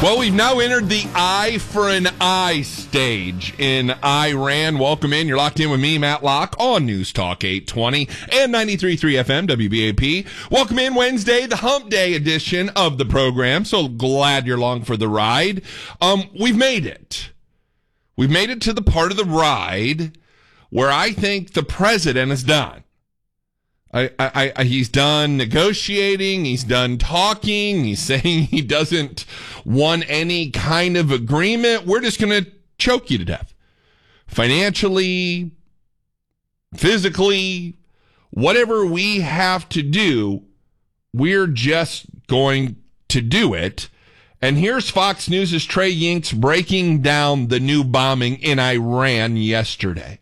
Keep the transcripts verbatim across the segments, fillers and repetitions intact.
Well, we've now entered the eye for an eye stage in Iran. Welcome in. You're locked in with me, Matt Locke, on News Talk eight twenty and ninety-three point three F M, W B A P. Welcome in Wednesday, the Hump Day edition of the program. So glad you're along for the ride. Um, we've made it. We've made it to the part of the ride where I think the president is done. I, I, I, he's done negotiating. He's done talking. He's saying he doesn't want any kind of agreement. We're just going to choke you to death. Financially, physically, whatever we have to do, we're just going to do it. And here's Fox News' Trey Yingst breaking down the new bombing in Iran yesterday.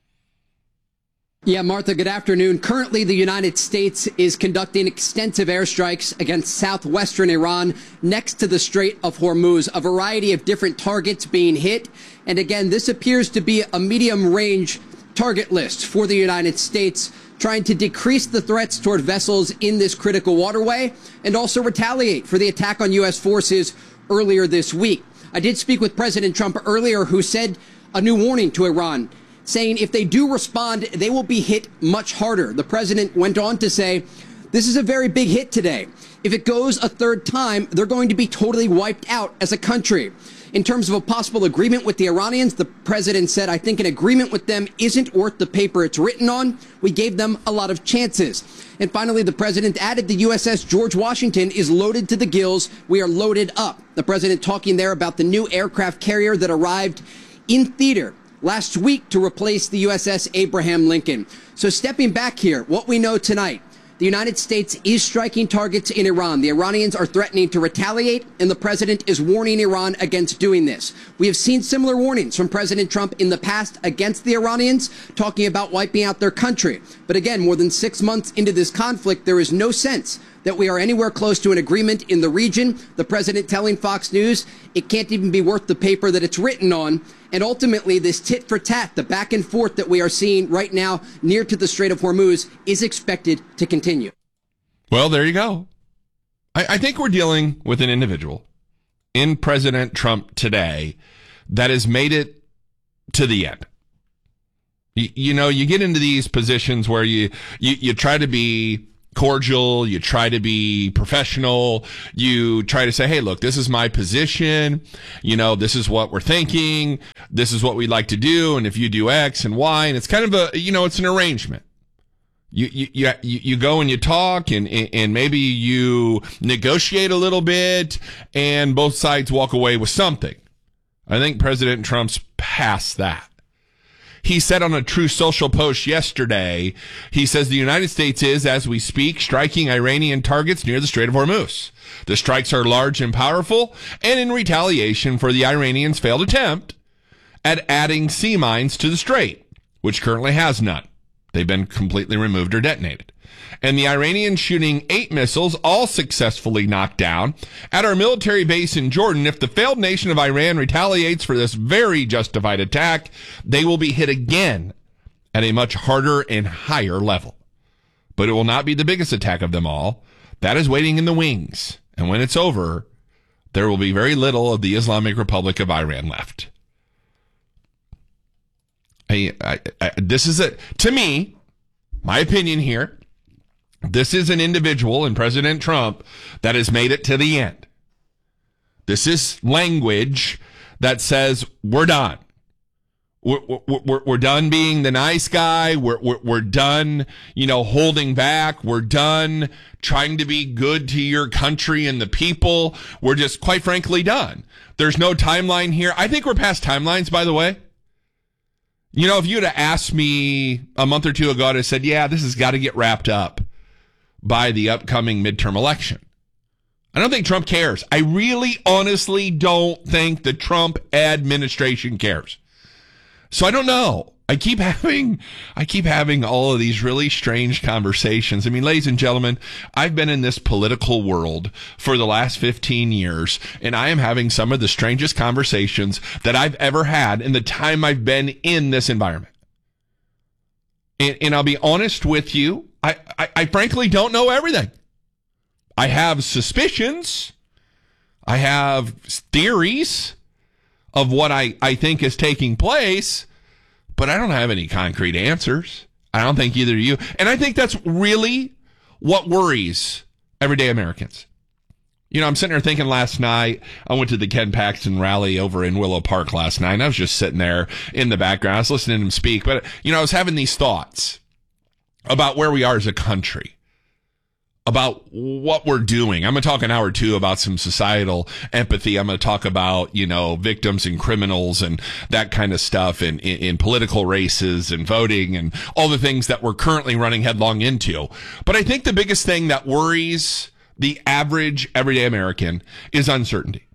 Yeah, Martha, good afternoon. Currently, the United States is conducting extensive airstrikes against southwestern Iran next to the Strait of Hormuz, a variety of different targets being hit. And again, this appears to be a medium-range target list for the United States, trying to decrease the threats toward vessels in this critical waterway and also retaliate for the attack on U S forces earlier this week. I did speak with President Trump earlier, who said a new warning to Iran, saying if they do respond, they will be hit much harder. The president went on to say, this is a very big hit today. If it goes a third time, they're going to be totally wiped out as a country. In terms of a possible agreement with the Iranians, the president said, I think an agreement with them isn't worth the paper it's written on. We gave them a lot of chances. And finally, the president added the U S S George Washington is loaded to the gills. We are loaded up. The president talking there about the new aircraft carrier that arrived in theater last week to replace the U S S Abraham Lincoln. So stepping back here, what we know tonight, the United States is striking targets in Iran. The Iranians are threatening to retaliate, and the president is warning Iran against doing this. We have seen similar warnings from President Trump in the past against the Iranians, talking about wiping out their country. But again, more than six months into this conflict, there is no sense that we are anywhere close to an agreement in the region. The president telling Fox News it can't even be worth the paper that it's written on. And ultimately, this tit for tat, the back and forth that we are seeing right now near to the Strait of Hormuz, is expected to continue. Well, there you go. I, I think we're dealing with an individual in President Trump today that has made it to the end. You, you know, you get into these positions where you, you, you try to be cordial, you try to be professional, you try to say, hey, look, this is my position, you know, this is what we're thinking, this is what we'd like to do, and if you do X and Y, and it's kind of a, you know, it's an arrangement. You you you, you go and you talk, and and maybe you negotiate a little bit, and both sides walk away with something. I think President Trump's past that. He said on a True Social post yesterday, he says the United States is, as we speak, striking Iranian targets near the Strait of Hormuz. The strikes are large and powerful, and in retaliation for the Iranians' failed attempt at adding sea mines to the strait, which currently has none. They've been completely removed or detonated. And the Iranians shooting eight missiles, all successfully knocked down, at our military base in Jordan. If the failed nation of Iran retaliates for this very justified attack, they will be hit again at a much harder and higher level. But it will not be the biggest attack of them all. That is waiting in the wings. And when it's over, there will be very little of the Islamic Republic of Iran left. I, I, I, this is a, to me, my opinion here, this is an individual in President Trump that has made it to the end. This is language that says we're done. We're, we're, we're done being the nice guy. We're, we're, we're done, you know, holding back. We're done trying to be good to your country and the people. We're just, quite frankly, done. There's no timeline here. I think we're past timelines, by the way. You know, if you'd have asked me a month or two ago, I'd have said, yeah, this has got to get wrapped up by the upcoming midterm election. I don't think Trump cares. I really honestly don't think the Trump administration cares. So I don't know. I keep having, I keep having all of these really strange conversations. I mean, ladies and gentlemen, I've been in this political world for the last fifteen years, and I am having some of the strangest conversations that I've ever had in the time I've been in this environment. And, and I'll be honest with you, I, I, I frankly don't know everything. I have suspicions. I have theories of what I, I think is taking place, but I don't have any concrete answers. I don't think either of you. And I think that's really what worries everyday Americans. You know, I'm sitting there thinking last night, I went to the Ken Paxton rally over in Willow Park last night, and I was just sitting there in the background. I was listening to him speak, but, you know, I was having these thoughts about where we are as a country, about what we're doing. I'm going to talk an hour or two about some societal empathy. I'm going to talk about, you know, victims and criminals and that kind of stuff in, in, in political races and voting and all the things that we're currently running headlong into. But I think the biggest thing that worries the average everyday American is uncertainty.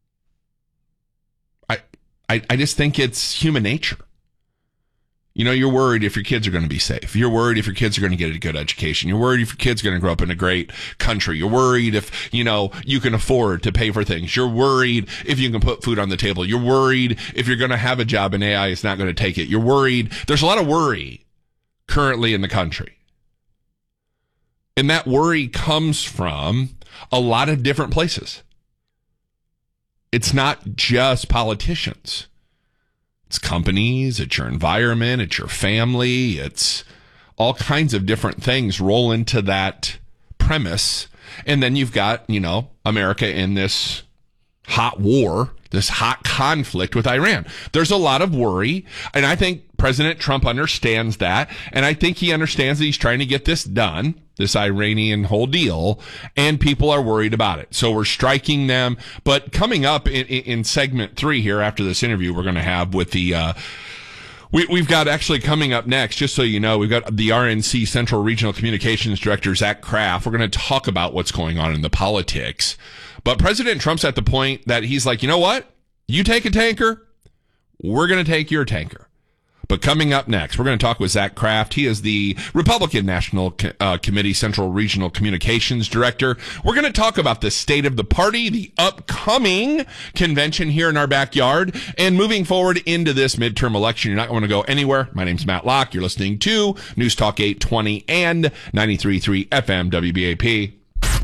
I, I, I just think it's human nature. You know, you're worried if your kids are going to be safe. You're worried if your kids are going to get a good education. You're worried if your kids are going to grow up in a great country. You're worried if, you know, you can afford to pay for things. You're worried if you can put food on the table. You're worried if you're going to have a job and A I is not going to take it. You're worried. There's a lot of worry currently in the country. And that worry comes from a lot of different places. It's not just politicians. It's companies, it's your environment, it's your family, it's all kinds of different things roll into that premise. And then you've got, you know, America in this hot war, this hot conflict with Iran. There's a lot of worry, and I think President Trump understands that, and I think he understands that he's trying to get this done, this Iranian whole deal, and people are worried about it. So we're striking them. But coming up in, in segment three here after this interview we're going to have with the uh We, we've got actually coming up next, just so you know, we've got the R N C Central Regional Communications Director, Zach Kraft. We're going to talk about what's going on in the politics. But President Trump's at the point that he's like, you know what? You take a tanker, we're going to take your tanker. But coming up next, we're going to talk with Zach Kraft. He is the Republican National uh, Committee Central Regional Communications Director. We're going to talk about the state of the party, the upcoming convention here in our backyard, and moving forward into this midterm election. You're not going to go anywhere. My name's Matt Locke. You're listening to News Talk eight twenty and ninety-three point three F M W B A P.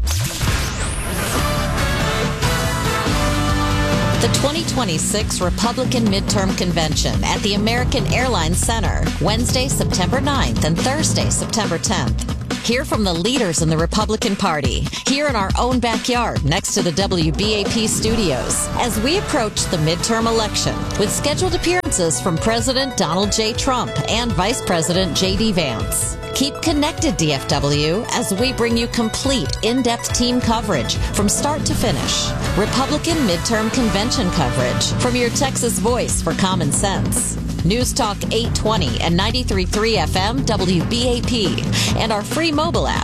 The twenty twenty-six Republican Midterm Convention at the American Airlines Center, Wednesday, September ninth and Thursday, September tenth. Hear from the leaders in the Republican Party, here in our own backyard next to the W B A P studios, as we approach the midterm election with scheduled appearances from President Donald J. Trump and Vice President J D. Vance. Keep connected, D F W, as we bring you complete, in-depth team coverage from start to finish. Republican midterm convention coverage from your Texas voice for common sense. News Talk eight twenty and ninety-three point three F M W B A P and our free mobile app.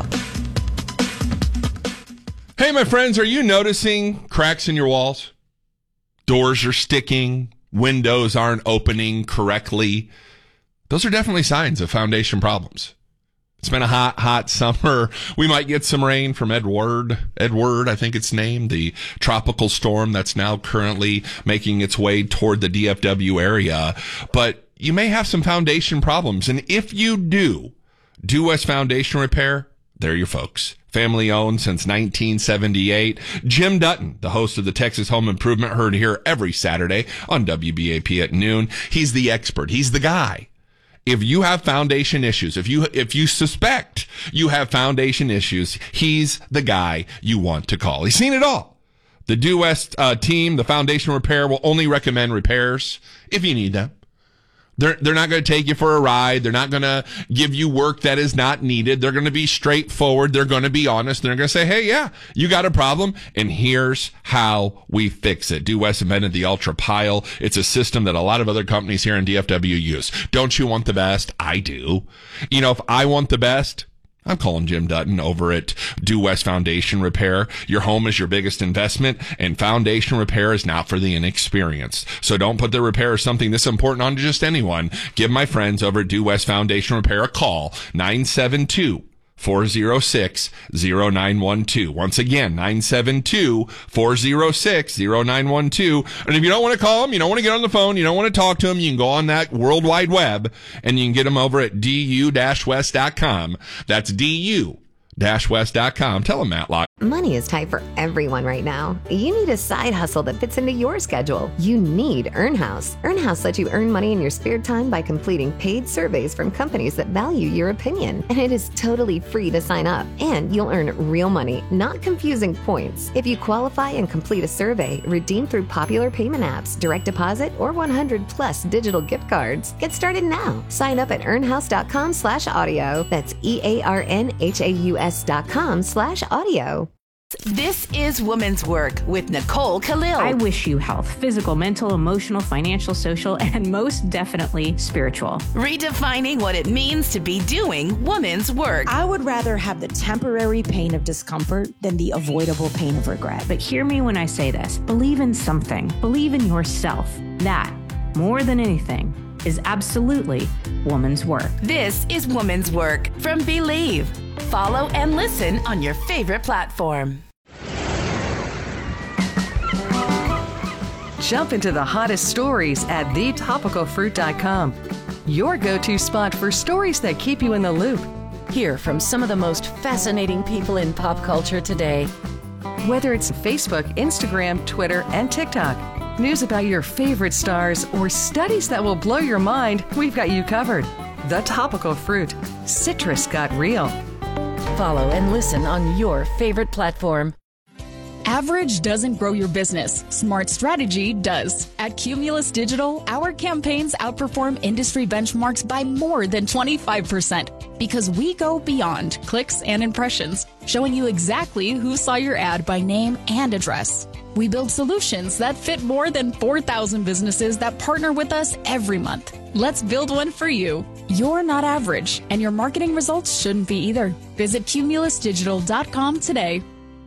Hey, my friends, are you noticing cracks in your walls? Doors are sticking, windows aren't opening correctly. Those are definitely signs of foundation problems. It's been a hot, hot summer. We might get some rain from Edward. Edward, I think it's named, the tropical storm that's now currently making its way toward the D F W area. But you may have some foundation problems. And if you do, Due West Foundation Repair, they're your folks. Family owned since nineteen seventy-eight. Jim Dutton, the host of the Texas Home Improvement, heard here every Saturday on W B A P at noon. He's the expert. He's the guy. If you have foundation issues, if you if you suspect you have foundation issues, he's the guy you want to call. He's seen it all. The Due West uh, team, the foundation repair, will only recommend repairs if you need them. They're they're not going to take you for a ride. They're not going to give you work that is not needed. They're going to be straightforward. They're going to be honest. They're going to say, hey, yeah, you got a problem, and here's how we fix it. Due West invented the Ultra Pile. It's a system that a lot of other companies here in D F W use. Don't you want the best? I do. You know, if I want the best, I'm calling Jim Dutton over at Due West Foundation Repair. Your home is your biggest investment, and foundation repair is not for the inexperienced. So don't put the repair of something this important on to just anyone. Give my friends over at Due West Foundation Repair a call, nine seven two, four oh six, oh nine one two. Once again, nine seven two, four oh six, oh nine one two. And if you don't want to call them, you don't want to get on the phone, you don't want to talk to them, you can go on that World Wide Web and you can get them over at D U west dot com. That's D U west dot com. Tell them Matt Locke Money is tight for everyone right now. You need a side hustle that fits into your schedule. You need EarnHouse. EarnHouse lets you earn money in your spare time by completing paid surveys from companies that value your opinion. And it is totally free to sign up. And you'll earn real money, not confusing points. If you qualify and complete a survey, redeem through popular payment apps, direct deposit, or one hundred plus digital gift cards. Get started now. Sign up at earnhouse.com slash audio. That's E-A-R-N-H-A-U-S dot com slash audio. This is Woman's Work with Nicole Khalil. I wish you health, physical, mental, emotional, financial, social, and most definitely spiritual. Redefining what it means to be doing woman's work. I would rather have the temporary pain of discomfort than the avoidable pain of regret. But hear me when I say this. Believe in something. Believe in yourself. That, more than anything, is absolutely woman's work. This is Woman's Work from Believe. Follow and listen on your favorite platform. Jump into the hottest stories at the topical fruit dot com. Your go-to spot for stories that keep you in the loop. Hear from some of the most fascinating people in pop culture today. Whether it's Facebook, Instagram, Twitter, and TikTok, news about your favorite stars, or studies that will blow your mind, we've got you covered. The Topical Fruit. Citrus got real. Follow and listen on your favorite platform. Average doesn't grow your business. Smart strategy does. At Cumulus Digital, our campaigns outperform industry benchmarks by more than twenty-five percent because we go beyond clicks and impressions, showing you exactly who saw your ad by name and address. We build solutions that fit more than four thousand businesses that partner with us every month. Let's build one for you. You're not average, and your marketing results shouldn't be either. Visit cumulus digital dot com today.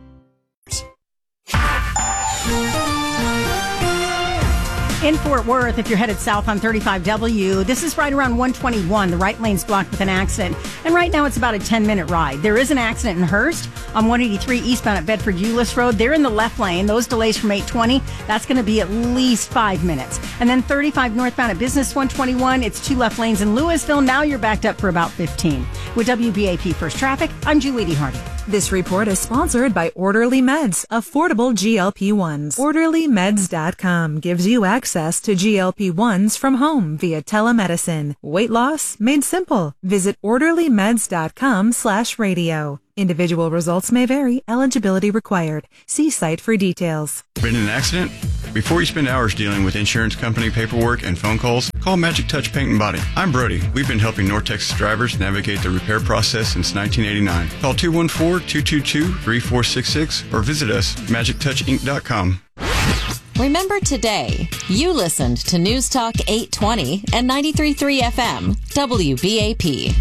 In Fort Worth, if you're headed south on thirty-five W, this is right around one twenty-one. The right lane's blocked with an accident. And right now it's about a ten-minute ride. There is an accident in Hearst on one eighty-three eastbound at Bedford-Euless Road. They're in the left lane. Those delays from eight twenty, that's going to be at least five minutes. And then thirty-five northbound at Business one twenty-one, it's two left lanes in Louisville. Now you're backed up for about fifteen. With W B A P First Traffic, I'm Julie Hardy. This report is sponsored by Orderly Meds, affordable G L P ones. Orderly Meds dot com gives you access to G L P ones from home via telemedicine. Weight loss made simple. Visit Orderly Meds dot com slash radio. Individual results may vary. Eligibility required. See site for details. Been in an accident? Before you spend hours dealing with insurance company paperwork and phone calls, call Magic Touch Paint and Body. I'm Brody. We've been helping North Texas drivers navigate the repair process since nineteen eighty-nine. Call two one four, two two two, three four six six or visit us at magic touch inc dot com. Remember today, you listened to News Talk eight twenty and ninety-three point three F M, W B A P.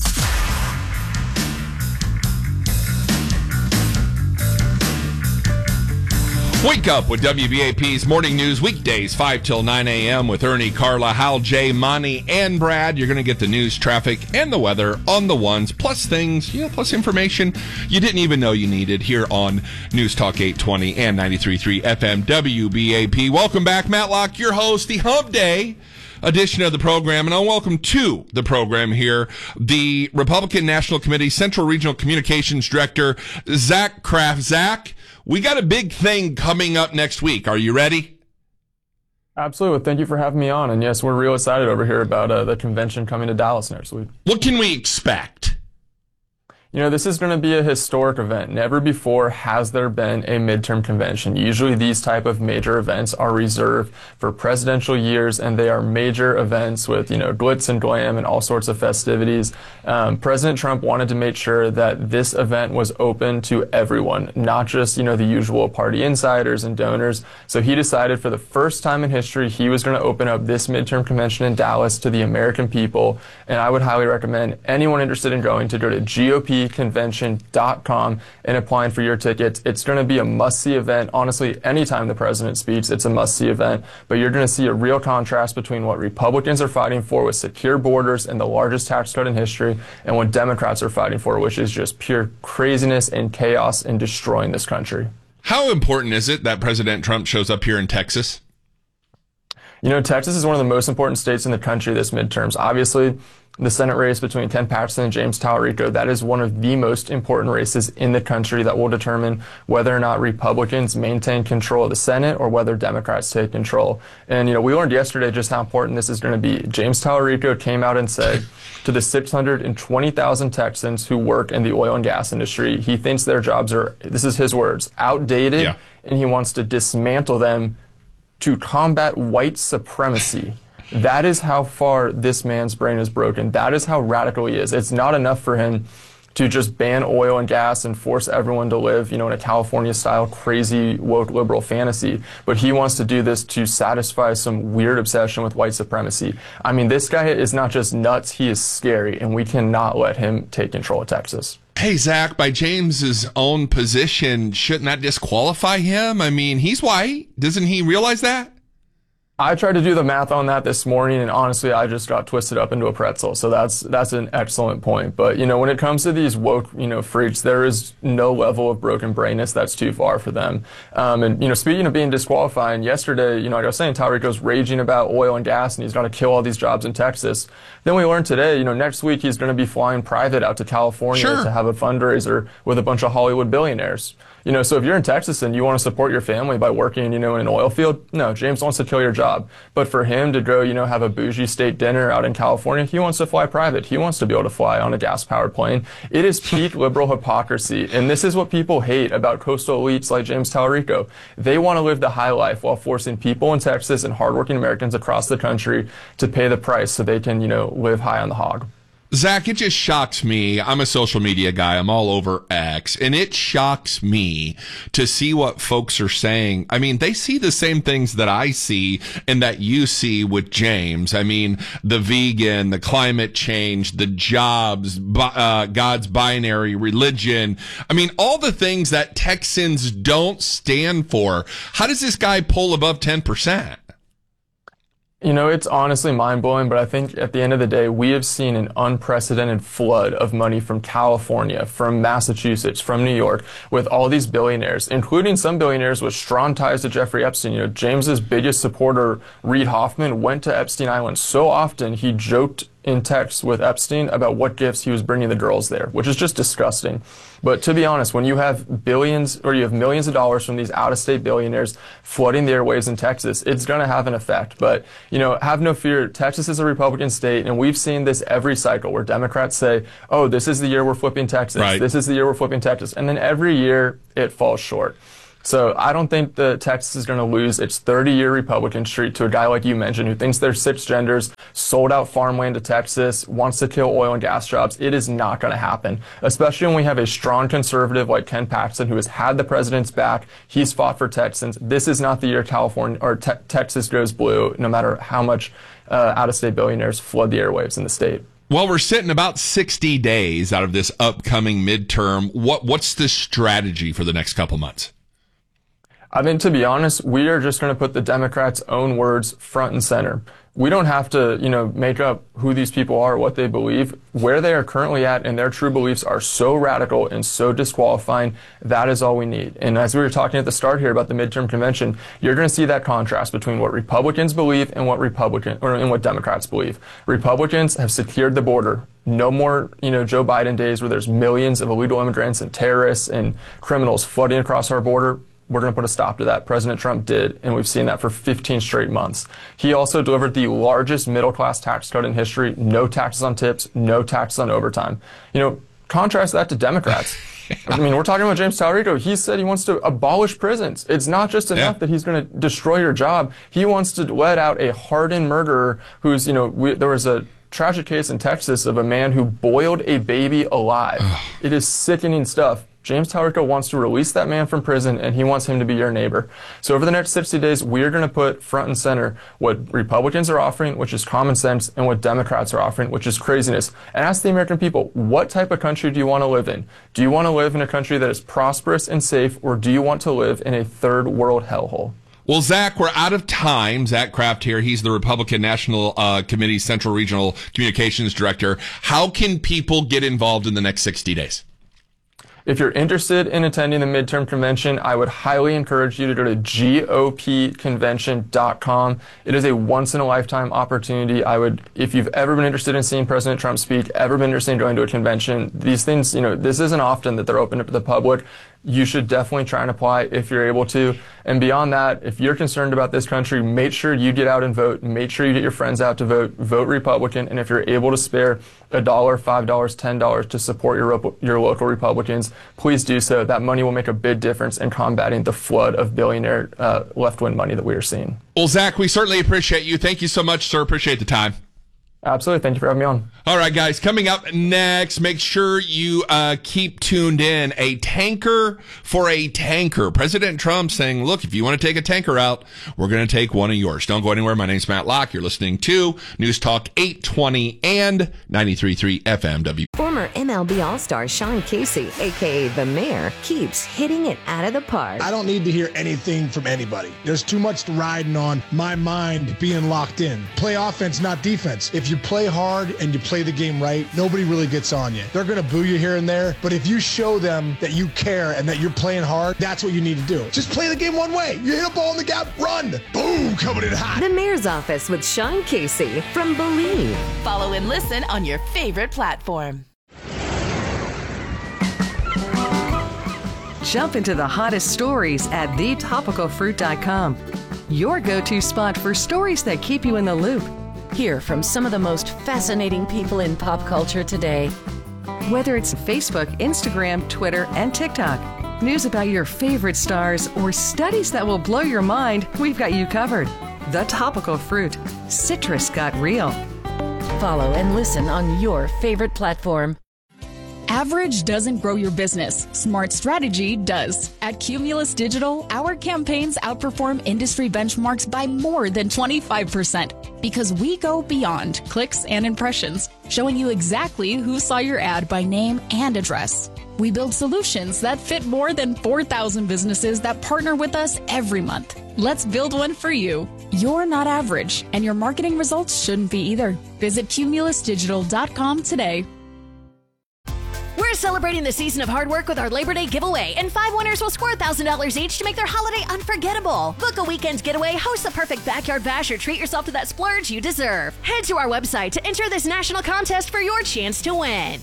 Wake up with W B A P's Morning News weekdays, five till nine a.m. with Ernie, Carla, Hal, Jay, Monty, and Brad. You're going to get the news, traffic, and the weather on the ones, plus things, you know, plus information you didn't even know you needed here on News Talk eight twenty and ninety-three point three F M W B A P. Welcome back, Matlock, your host, the Hump Day edition of the program, and I'll welcome to the program here the Republican National Committee Central Regional Communications Director, Zach Kraft. Zach, we got a big thing coming up next week. Are you ready? Absolutely. Thank you for having me on. And yes, we're real excited over here about uh, the convention coming to Dallas next week. What can we expect? You know, this is going to be a historic event. Never before has there been a midterm convention. Usually these type of major events are reserved for presidential years, and they are major events with, you know, glitz and glam and all sorts of festivities. Um, President Trump wanted to make sure that this event was open to everyone, not just, you know, the usual party insiders and donors. So he decided for the first time in history, he was going to open up this midterm convention in Dallas to the American people. And I would highly recommend anyone interested in going to go to G O P convention dot com and applying for your tickets. It's going to be a must-see event. Honestly, anytime the president speaks, it's a must-see event. But you're going to see a real contrast between what Republicans are fighting for with secure borders and the largest tax cut in history, and what Democrats are fighting for, which is just pure craziness and chaos and destroying this country. How important is it that President Trump shows up here in Texas? You know, Texas is one of the most important states in the country this midterms. Obviously, the Senate race between Ken Paxton and James Talarico, that is one of the most important races in the country that will determine whether or not Republicans maintain control of the Senate or whether Democrats take control. And, you know, we learned yesterday just how important this is going to be. James Talarico came out and said to the six hundred twenty thousand Texans who work in the oil and gas industry, he thinks their jobs are, this is his words, outdated, yeah. and he wants to dismantle them to combat white supremacy. That is how far this man's brain is broken. That is how radical he is. It's not enough for him to just ban oil and gas and force everyone to live, you know, in a California-style crazy woke liberal fantasy. But he wants to do this to satisfy some weird obsession with white supremacy. I mean, this guy is not just nuts, he is scary, and we cannot let him take control of Texas. Hey, Zach, by James's own position, shouldn't that disqualify him? I mean, he's white. Doesn't he realize that? I tried to do the math on that this morning, and honestly, I just got twisted up into a pretzel. So that's that's an excellent point. But, you know, when it comes to these woke, you know, freaks, there is no level of broken brainness that's too far for them. Um, and, you know, speaking of being disqualifying, yesterday, you know, like I was saying, Talarico's raging about oil and gas, and he's going to kill all these jobs in Texas. Then we learned today, you know, next week he's going to be flying private out to California sure. to have a fundraiser with a bunch of Hollywood billionaires. You know, so if you're in Texas and you want to support your family by working, you know, in an oil field, no, James wants to kill your job. But for him to go, you know, have a bougie state dinner out in California, he wants to fly private. He wants to be able to fly on a gas-powered plane. It is peak liberal hypocrisy. And this is what people hate about coastal elites like James Talarico. They want to live the high life while forcing people in Texas and hardworking Americans across the country to pay the price so they can, you know, live high on the hog. Zach, it just shocks me. I'm a social media guy. I'm all over X, and it shocks me to see what folks are saying. I mean, they see the same things that I see and that you see with James. I mean, the vegan, the climate change, the jobs, uh, God's binary, religion. I mean, all the things that Texans don't stand for. How does this guy pull above ten percent? You know, it's honestly mind-blowing, but I think at the end of the day, we have seen an unprecedented flood of money from California, from Massachusetts, from New York, with all these billionaires, including some billionaires with strong ties to Jeffrey Epstein. You know, James's biggest supporter, Reid Hoffman, went to Epstein Island so often he joked in text with Epstein about what gifts he was bringing the girls there, which is just disgusting. But to be honest, when you have billions or you have millions of dollars from these out-of-state billionaires flooding the airwaves in Texas, it's going to have an effect. But, you know, have no fear. Texas is a Republican state, and we've seen this every cycle where Democrats say, oh, this is the year we're flipping Texas. Right. This is the year we're flipping Texas. And then every year it falls short. So I don't think that Texas is going to lose its thirty-year Republican streak to a guy like you mentioned who thinks they're six genders, sold out farmland to Texas, wants to kill oil and gas jobs. It is not going to happen, especially when we have a strong conservative like Ken Paxton who has had the president's back. He's fought for Texans. This is not the year California or te- Texas goes blue, no matter how much uh, out-of-state billionaires flood the airwaves in the state. Well, we're sitting about sixty days out of this upcoming midterm. What What's the strategy for the next couple months? I think, to be honest, we are just going to put the Democrats' own words front and center. We don't have to, you know, make up who these people are, what they believe. Where they are currently at and their true beliefs are so radical and so disqualifying, that is all we need. And as we were talking at the start here about the midterm convention, you're going to see that contrast between what Republicans believe and what Republican or and what Democrats believe. Republicans have secured the border. No more, you know, Joe Biden days where there's millions of illegal immigrants and terrorists and criminals flooding across our border. We're going to put a stop to that. President Trump did, and we've seen that for fifteen straight months. He also delivered the largest middle-class tax cut in history, no taxes on tips, no taxes on overtime. You know, contrast that to Democrats. I mean, we're talking about James Talarico. He said he wants to abolish prisons. It's not just enough yeah. that he's going to destroy your job. He wants to let out a hardened murderer who's, you know, we, there was a tragic case in Texas of a man who boiled a baby alive. It is sickening stuff. James Talarico wants to release that man from prison, and he wants him to be your neighbor. So over the next sixty days, we're going to put front and center what Republicans are offering, which is common sense, and what Democrats are offering, which is craziness. And ask the American people, what type of country do you want to live in? Do you want to live in a country that is prosperous and safe, or do you want to live in a third world hellhole? Well, Zach, we're out of time. Zach Kraft here. He's the Republican National uh, Committee Central Regional Communications Director. How can people get involved in the next sixty days? If you're interested in attending the midterm convention, I would highly encourage you to go to G O P convention dot com. It is a once-in-a-lifetime opportunity. I would, if you've ever been interested in seeing President Trump speak, ever been interested in going to a convention, these things, you know, this isn't often that they're open up to the public. You should definitely try and apply if you're able to. And beyond that, if you're concerned about this country, make sure you get out and vote. Make sure you get your friends out to vote. Vote Republican. And if you're able to spare a dollar, five dollars, ten dollars to support your your local Republicans, please do so. That money will make a big difference in combating the flood of billionaire uh, left-wing money that we are seeing. Well, Zach, we certainly appreciate you. Thank you so much, sir. Appreciate the time. Absolutely. Thank you for having me on. All right, guys. Coming up next, make sure you uh, keep tuned in. A tanker for a tanker. President Trump saying, look, if you want to take a tanker out, we're going to take one of yours. Don't go anywhere. My name's Matt Locke. You're listening to News Talk eight twenty and ninety-three point three F M W. Former M L B All-Star Sean Casey, a k a. The Mayor, keeps hitting it out of the park. I don't need to hear anything from anybody. There's too much riding on my mind being locked in. Play offense, not defense. If you play hard and you play the game right, nobody really gets on you. They're going to boo you here and there, but if you show them that you care and that you're playing hard, that's what you need to do. Just play the game one way. You hit a ball in the gap, run. Boom, coming in hot. The Mayor's Office with Sean Casey from Believe. Follow and listen on your favorite platform. Jump into the hottest stories at the topical fruit dot com. Your go-to spot for stories that keep you in the loop. Hear from some of the most fascinating people in pop culture today. Whether it's Facebook, Instagram, Twitter, and TikTok, news about your favorite stars, or studies that will blow your mind, we've got you covered. The Topical Fruit. Citrus got real. Follow and listen on your favorite platform. Average doesn't grow your business. Smart strategy does. At Cumulus Digital, our campaigns outperform industry benchmarks by more than twenty-five percent because we go beyond clicks and impressions, showing you exactly who saw your ad by name and address. We build solutions that fit more than four thousand businesses that partner with us every month. Let's build one for you. You're not average, and your marketing results shouldn't be either. Visit cumulus digital dot com today. We're celebrating the season of hard work with our Labor Day giveaway, and five winners will score one thousand dollars each to make their holiday unforgettable. Book a weekend getaway, host the perfect backyard bash, or treat yourself to that splurge you deserve. Head to our website to enter this national contest for your chance to win.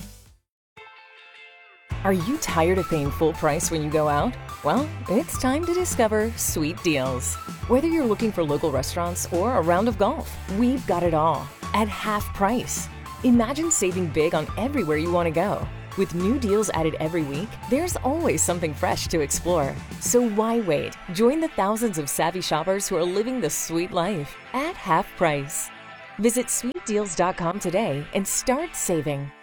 Are you tired of paying full price when you go out? Well, it's time to discover Sweet Deals. Whether you're looking for local restaurants or a round of golf, we've got it all at half price. Imagine saving big on everywhere you want to go. With new deals added every week, there's always something fresh to explore. So why wait? Join the thousands of savvy shoppers who are living the sweet life at half price. Visit sweet deals dot com today and start saving.